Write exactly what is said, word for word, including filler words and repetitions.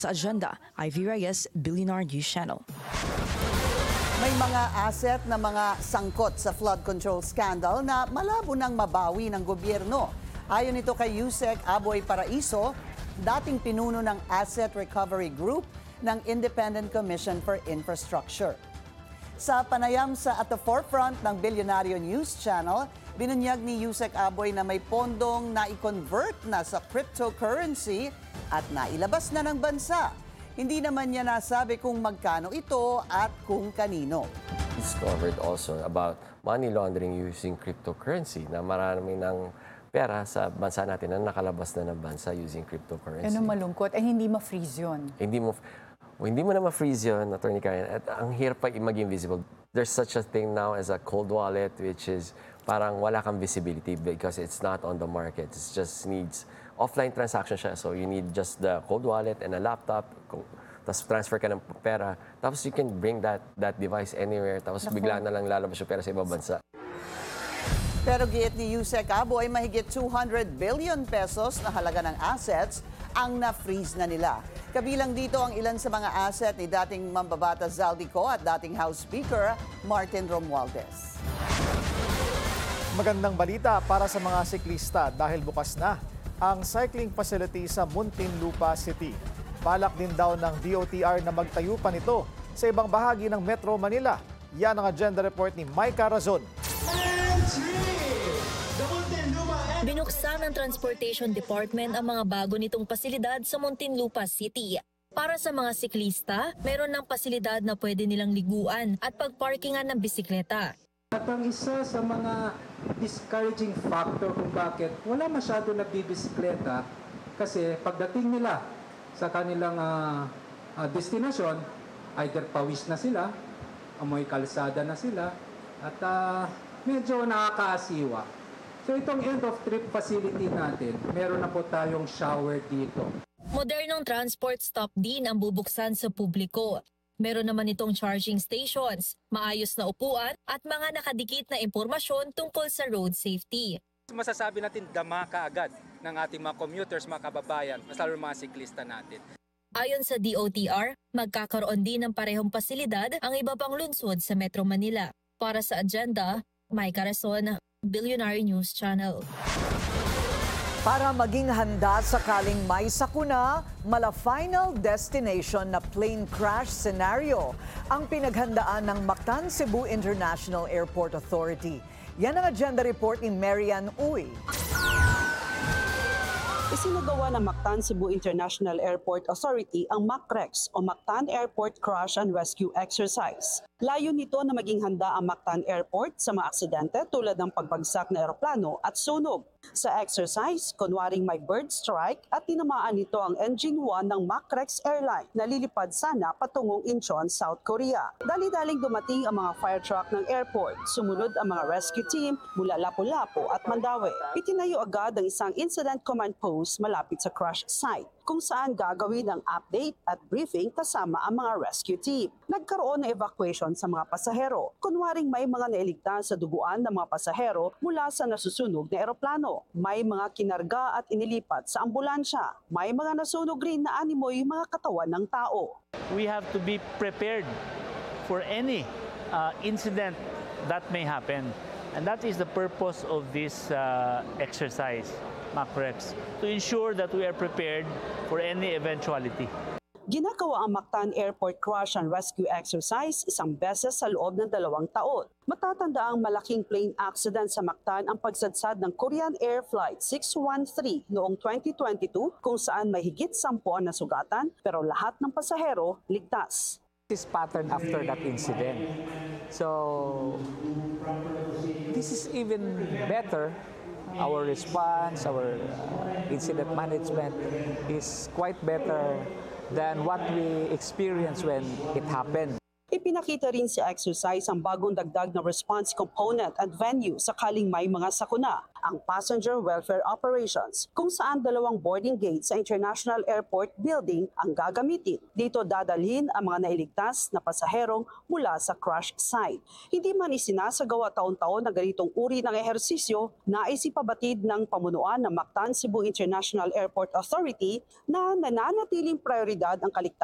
Sa agenda, Ivy Reyes, Billionaire News Channel. May mga asset na mga sangkot sa flood control scandal na malabo nang mabawi ng gobyerno. Ayon ito kay Yusek Aboy Paraiso, dating pinuno ng Asset Recovery Group ng Independent Commission for Infrastructure. Sa panayam sa At the Forefront ng Billionaire News Channel, binunyag ni Yusek Aboy na may pondong na-convert na sa cryptocurrency at nailabas na ng bansa. Hindi naman niya nasabi kung magkano ito at kung kanino. Discovered also about money laundering using cryptocurrency na marami ng pera sa bansa natin na nakalabas na ng bansa using cryptocurrency. Ano malungkot? Eh, hindi ma-freeze yun. Hindi mo, oh, hindi mo na ma-freeze yun, Attorney Karen. At ang hirap pa maging visible. There's such a thing now as a cold wallet, which is parang wala kang visibility because it's not on the market. It just needs offline transaction siya. So you need just the cold wallet and a laptop. Tapos transfer ka ng pera. Tapos you can bring that that device anywhere. Tapos Naku. bigla na lang lalabas yung pera sa ibang bansa. Pero giit ni Yusek Aboy, mahigit two hundred billion pesos na halaga ng assets ang na-freeze na nila. Kabilang dito ang ilan sa mga asset ni dating Mambabata Zaldico at dating House Speaker Martin Romualdez. Magandang balita para sa mga siklista dahil bukas na ang cycling facility sa Muntinlupa City. Balak din daw ng D O T R na magtayo pa nito sa ibang bahagi ng Metro Manila. Yan ang agenda report ni Mike Carazon. Binuksan ng Transportation Department ang mga bago nitong pasilidad sa Muntinlupa City. Para sa mga siklista, meron ng pasilidad na pwede nilang liguan at pagparkingan ng bisikleta. At ang isa sa mga discouraging factor kung bakit wala masyado nagbibisikleta kasi pagdating nila sa kanilang uh, uh, destinasyon, either pawis na sila, amoy kalsada na sila, at uh, medyo nakakaasiwa. So itong end-of-trip facility natin, meron na po tayong shower dito. Modernong transport stop din ang bubuksan sa publiko. Meron naman itong charging stations, maayos na upuan at mga nakadikit na impormasyon tungkol sa road safety. Masasabi natin dama kaagad ng ating mga commuters, mga kababayan, lalo mga siklista natin. Ayon sa D O T R, magkakaroon din ng parehong pasilidad ang iba pang lungsod sa Metro Manila. Para sa agenda, Mike Carazon, Billionaire News Channel. Para maging handa sakaling may sakuna, mala final destination na plane crash scenario ang pinaghandaan ng Mactan Cebu International Airport Authority. Yan ang agenda report ni Marian Uy. Isinagawa ng Mactan Cebu International Airport Authority ang MACREX o Mactan Airport Crash and Rescue Exercise. Layo nito na maging handa ang Mactan Airport sa mga aksidente tulad ng pagbagsak na eroplano at sunog. Sa exercise, kunwaring may bird strike at tinamaan nito ang Engine one ng MACREX Airline na lilipad sana patungong Incheon, South Korea. Dali-daling dumating ang mga fire truck ng airport. Sumunod ang mga rescue team mula Lapu-Lapu at Mandaue. Itinayo agad ang isang incident command post malapit sa crash site kung saan gagawin ang update at briefing kasama ang mga rescue team. Nagkaroon ng evacuation sa mga pasahero. Kunwaring may mga nailigtas sa duguan ng mga pasahero mula sa nasusunog na eroplano. May mga kinarga at inilipat sa ambulansya. May mga nasunog rin na animoy mga katawan ng tao. We have to be prepared for any uh, incident that may happen. And that is the purpose of this uh, exercise, MACREX, to ensure that we are prepared for any eventuality. Ginagawa ang Mactan Airport Crash and Rescue Exercise isang beses sa loob ng dalawang taon. Matatanda ang malaking plane accident sa Mactan ang pagsadsad ng Korean Air Flight six one three noong twenty twenty-two kung saan may higit sampu ang nasugatan pero lahat ng pasahero ligtas. This pattern after that incident. So this is even better. Our response, our uh, incident management is quite better than what we experienced when it happened. Ipinakita rin sa exercise ang bagong dagdag na response component at venue sakaling may mga sakuna, ang Passenger Welfare Operations, kung saan dalawang boarding gates sa International Airport Building ang gagamitin. Dito dadalhin ang mga nailigtas na pasaherong mula sa crash site. Hindi man isinasagawa taon-taon na ganitong uri ng ehersisyo, nais ipabatid ng pamunuan ng Mactan Cebu International Airport Authority na nananatiling prioridad ang kaligtasan